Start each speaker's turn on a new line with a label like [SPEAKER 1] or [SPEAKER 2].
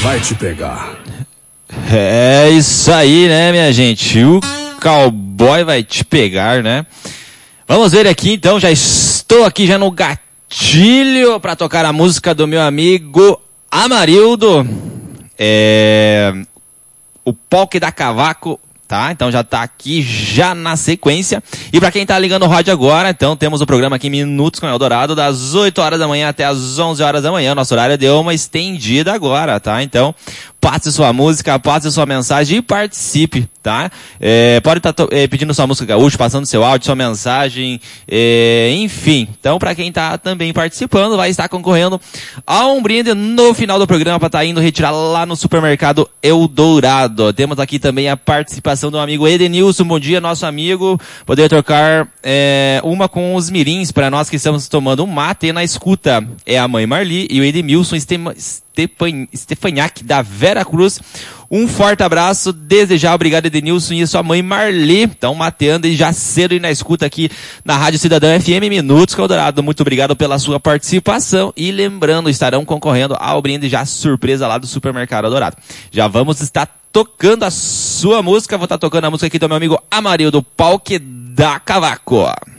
[SPEAKER 1] vai te pegar.
[SPEAKER 2] É isso aí, né, minha gente? O cowboy vai te pegar, né? Vamos ver aqui, então. Já estou aqui já no gatilho para tocar a música do meu amigo Amarildo. O Polque da Cavaco. Tá, então já tá aqui já na sequência. E para quem tá ligando o rádio agora, então temos o programa aqui Minutos com Eldorado, das 8 horas da manhã até as 11 horas da manhã. Nosso horário deu uma estendida agora, tá? Então, passe sua música, passe sua mensagem e participe, tá? Pode estar pedindo sua música gaúcha, passando seu áudio, sua mensagem, enfim. Então, para quem tá também participando, vai estar concorrendo a um brinde no final do programa para estar indo retirar lá no supermercado Eldorado. Temos aqui também a participação do amigo Edenilson. Bom dia, nosso amigo. Poder trocar uma com os mirins para nós que estamos tomando um mate na escuta. É a mãe Marli e o Edmilson Stefaniak da Vera Cruz. Um forte abraço, desejar obrigado Edenilson e sua mãe Marli. Estão mateando e já cedo e na escuta aqui na Rádio Cidadão FM Minutos com Eldorado. Muito obrigado pela sua participação e lembrando, estarão concorrendo ao brinde já surpresa lá do Supermercado Eldorado. Já vamos estar tocando a sua música, vou estar tocando a música aqui do meu amigo Amarildo, Polque da Cavaco.